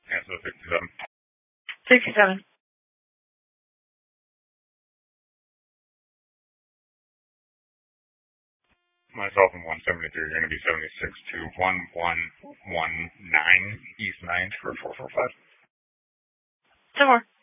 Yeah, so 67. 67. Myself in 173 are going to be 76 to 1119 East 9th for 445. 2 more.